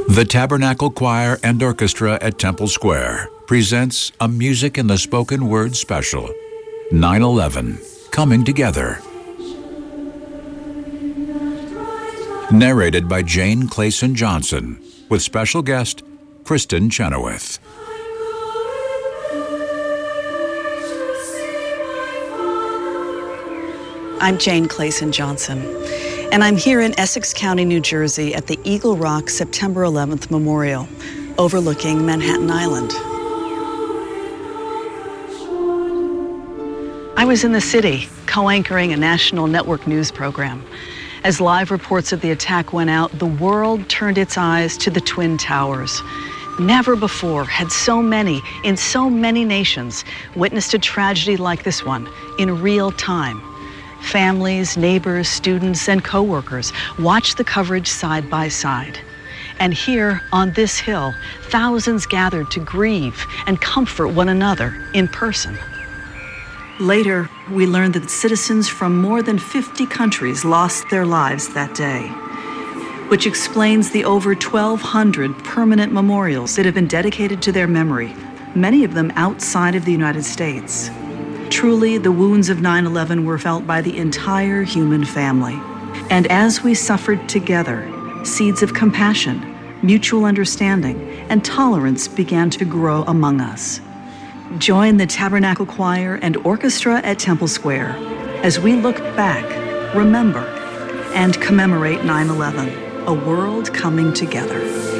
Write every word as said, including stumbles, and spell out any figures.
The Tabernacle Choir and Orchestra at Temple Square presents a Music in the Spoken Word special, nine eleven, Coming Together. Narrated by Jane Clayson Johnson, with special guest Kristen Chenoweth. I'm Jane Clayson Johnson, and I'm here in Essex County, New Jersey at the Eagle Rock September eleventh Memorial, overlooking Manhattan Island. I was in the city, co-anchoring a national network news program. As live reports of the attack went out, the world turned its eyes to the Twin Towers. Never before had so many, in so many nations, witnessed a tragedy like this one in real time. Families, neighbors, students, and co-workers watched the coverage side by side. And here, on this hill, thousands gathered to grieve and comfort one another in person. Later, we learned that citizens from more than fifty countries lost their lives that day, which explains the over twelve hundred permanent memorials that have been dedicated to their memory, many of them outside of the United States. Truly, the wounds of nine eleven were felt by the entire human family. And as we suffered together, seeds of compassion, mutual understanding, and tolerance began to grow among us. Join the Tabernacle Choir and Orchestra at Temple Square as we look back, remember, and commemorate nine eleven, a world coming together.